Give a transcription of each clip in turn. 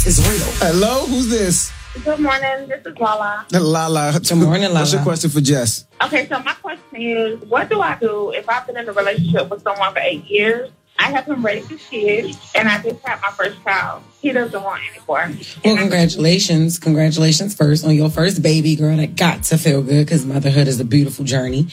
this is real. Hello, who's this? Good morning. This is Lala. Lala. Good morning, Lala. What's your question for Jess? Okay, so my question is, what do I do if I've been in a relationship with someone for 8 years? I have him raise his kids, and I just had my first child. He doesn't want anymore. Well, congratulations. Congratulations first on your first baby, girl. That got to feel good because motherhood is a beautiful journey.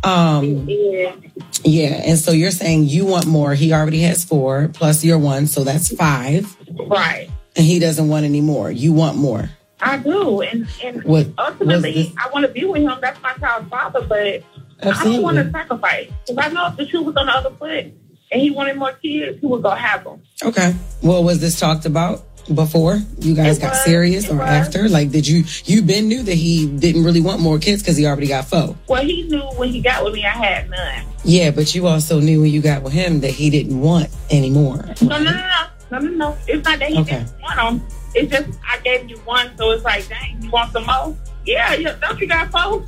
Yeah, and so you're saying you want more. He already has 4, plus you're 1, so that's 5. Right. And he doesn't want any more. You want more. I do. And ultimately, I want to be with him. That's my child's father, but absolutely. I don't want to sacrifice. Because I know if the shoe was on the other foot and he wanted more kids, he would go have them. Okay. Well, was this talked about before you guys got serious or after? Like, did you knew that he didn't really want more kids because he already got 4? Well, he knew when he got with me, I had none. Yeah, but you also knew when you got with him that he didn't want any more. Right? No. It's not that he didn't want them. It's just I gave you 1, so it's like, dang, you want some more? Yeah, don't you got 4?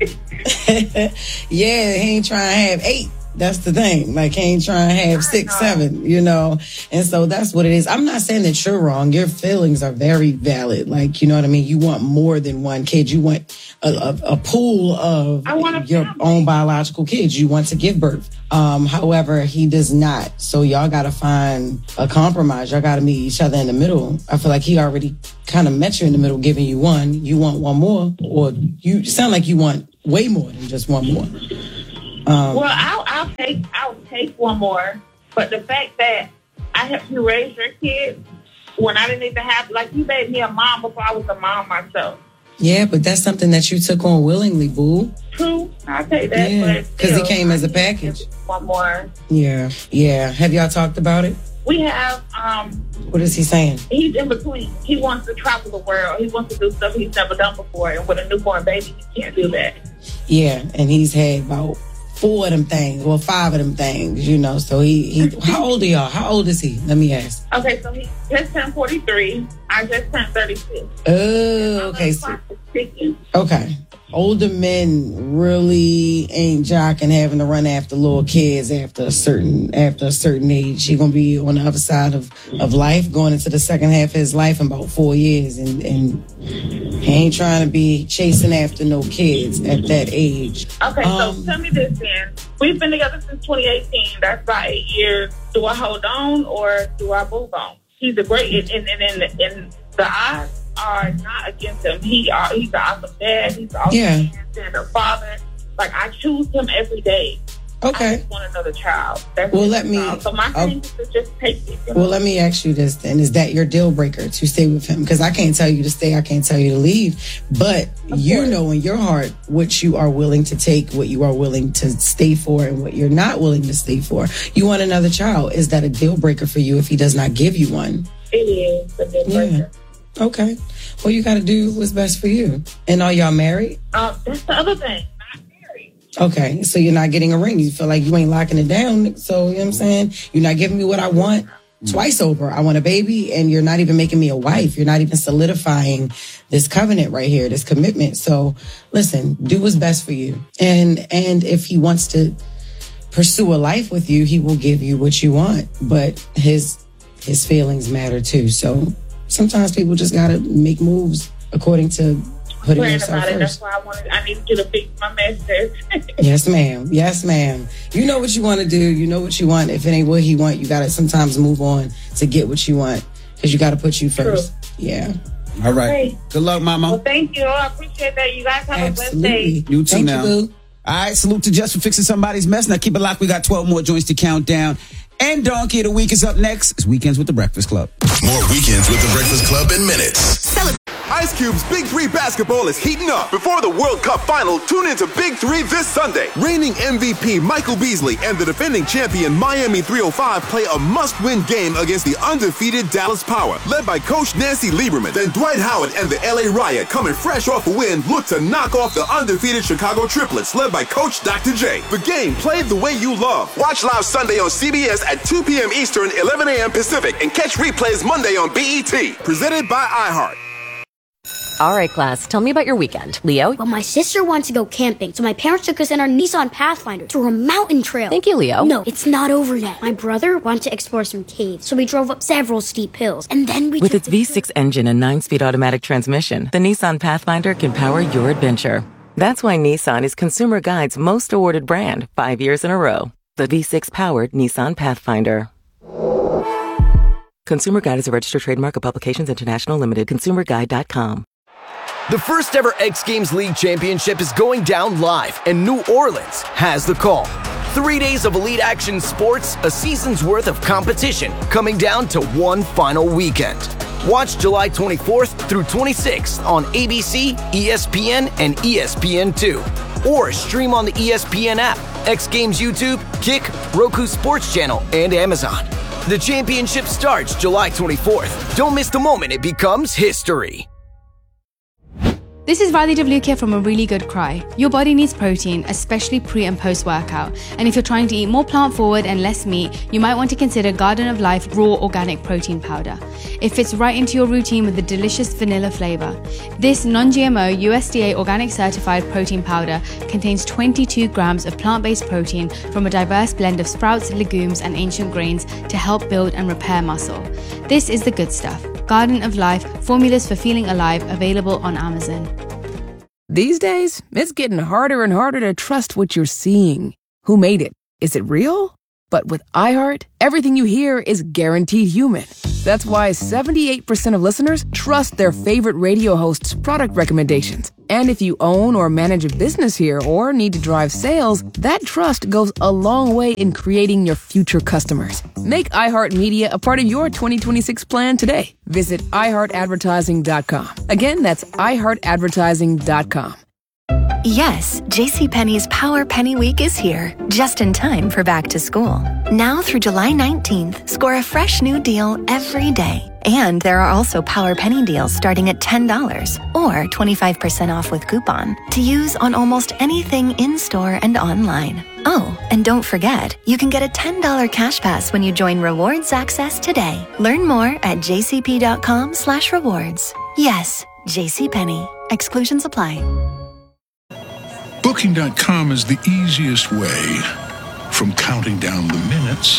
Yeah, he ain't trying to have 8. That's the thing. Like, he ain't trying to have 6, 7, you know? And so that's what it is. I'm not saying that you're wrong. Your feelings are very valid. Like, you know what I mean? You want more than 1 kid. You want a pool of your own biological kids. You want to give birth. However, he does not. So y'all got to find a compromise. Y'all got to meet each other in the middle. I feel like he already kind of met you in the middle, giving you 1. You want 1 more, or you sound like you want way more than just 1 more. Well, I'll take 1 more, but the fact that I helped you raise your kids when I didn't even have, like, you made me a mom before I was a mom myself. Yeah, but that's something that you took on willingly, boo. True, I'll take that. Yeah, because he came as a package. 1 more. Yeah. Have y'all talked about it? We have. What is he saying? He's in between. He wants to travel the world. He wants to do stuff he's never done before, and with a newborn baby, he can't do that. Yeah, and he's had about 4 of them things, well, 5 of them things, you know. So he how old are y'all? How old is he? Let me ask. Okay, so he just turned 43. I just turned 36. Oh, okay. Okay. Older men really ain't jocking having to run after little kids after a certain age. He gonna be on the other side of life, going into the second half of his life in about 4 years, and he ain't trying to be chasing after no kids at that age. Okay, so tell me this then. We've been together since 2018. That's about 8 years. Do I hold on or do I move on? He's a great, and in the odds are not against him. He's an awesome dad. He's an awesome standard father. Like, I choose him every day. Okay. I just want another child. So my thing is to just take it. Well, let me ask you this then. Is that your deal breaker to stay with him? Because I can't tell you to stay. I can't tell you to leave. But you know in your heart what you are willing to take, what you are willing to stay for, and what you're not willing to stay for. You want another child. Is that a deal breaker for you if he does not give you one? It is a deal breaker. Okay. Well, you got to do what's best for you. And are y'all married? That's the other thing. Not married. Okay. So you're not getting a ring. You feel like you ain't locking it down. So, you know what I'm saying? You're not giving me what I want twice over. I want a baby, and you're not even making me a wife. You're not even solidifying this covenant right here, this commitment. So, listen, do what's best for you. And if he wants to pursue a life with you, he will give you what you want. But his feelings matter too. So sometimes people just gotta make moves according to putting yourself first. That's why I need you to fix my message. Yes, ma'am. Yes, ma'am. You know what you want to do. You know what you want. If it ain't what he want, you gotta sometimes move on to get what you want, because you gotta put you first. True. Yeah. All right. Okay. Good luck, Mama. Well, thank you. I appreciate that. You guys have a blessed day. You too. Now. You, boo. All right. Salute to Jess for fixing somebody's mess. Now keep it locked. We got 12 more joints to count down. And Donkey of the Week is up next. It's Weekends with the Breakfast Club. More Weekends with the Breakfast Club in minutes. Ice Cube's Big 3 basketball is heating up. Before the World Cup final, tune into Big 3 this Sunday. Reigning MVP Michael Beasley and the defending champion Miami 305 play a must-win game against the undefeated Dallas Power, led by Coach Nancy Lieberman. Then Dwight Howard and the LA Riot, coming fresh off a win, look to knock off the undefeated Chicago Triplets, led by Coach Dr. J. The game played the way you love. Watch live Sunday on CBS at 2 p.m. Eastern, 11 a.m. Pacific, and catch replays Monday on BET. Presented by iHeart. All right, class, tell me about your weekend. Leo? Well, my sister wants to go camping, so my parents took us in our Nissan Pathfinder through a mountain trail. Thank you, Leo. No, it's not over yet. My brother wanted to explore some caves, so we drove up several steep hills, and then we With its V6 engine and 9-speed automatic transmission, the Nissan Pathfinder can power your adventure. That's why Nissan is Consumer Guide's most awarded brand 5 years in a row. The V6-powered Nissan Pathfinder. Consumer Guide is a registered trademark of Publications International Limited. ConsumerGuide.com. The first ever X Games League Championship is going down live, and New Orleans has the call. 3 days of elite action sports, a season's worth of competition, coming down to one final weekend. Watch July 24th through 26th on ABC, ESPN, and ESPN2. Or stream on the ESPN app, X Games YouTube, Kick, Roku Sports Channel, and Amazon. The championship starts July 24th. Don't miss the moment it becomes history. This is Riley DeVlucchia from A Really Good Cry. Your body needs protein, especially pre and post workout. And if you're trying to eat more plant forward and less meat, you might want to consider Garden of Life Raw Organic Protein Powder. It fits right into your routine with a delicious vanilla flavor. This non-GMO USDA organic certified protein powder contains 22 grams of plant-based protein from a diverse blend of sprouts, legumes, and ancient grains to help build and repair muscle. This is the good stuff. Garden of Life, formulas for feeling alive, available on Amazon. These days, it's getting harder and harder to trust what you're seeing. Who made it? Is it real? But with iHeart, everything you hear is guaranteed human. That's why 78% of listeners trust their favorite radio host's product recommendations. And if you own or manage a business here or need to drive sales, that trust goes a long way in creating your future customers. Make iHeartMedia a part of your 2026 plan today. Visit iHeartAdvertising.com. Again, that's iHeartAdvertising.com. Yes, JCPenney's Power Penny Week is here, just in time for back to school. Now through July 19th, score a fresh new deal every day. And there are also Power Penny deals starting at $10 or 25% off with coupon to use on almost anything in-store and online. Oh, and don't forget, you can get a $10 cash pass when you join Rewards Access today. Learn more at jcp.com/rewards. Yes, JCPenney. Exclusions apply. Booking.com is the easiest way from counting down the minutes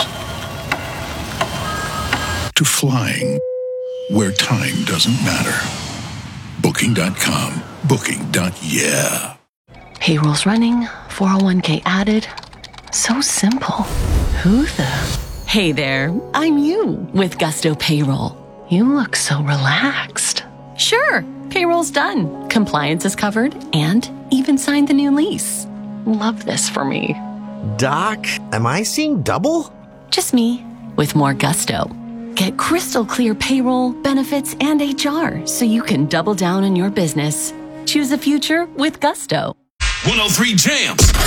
to flying where time doesn't matter. Booking.com. Booking.yeah. Payroll's running, 401k added. So simple. Who the? Hey there, I'm you with Gusto Payroll. You look so relaxed. Sure, payroll's done. Compliance is covered and even signed the new lease. Love this for me. Doc, am I seeing double? Just me with more Gusto. Get crystal clear payroll, benefits, and HR so you can double down on your business. Choose a future with Gusto. 103 Jams.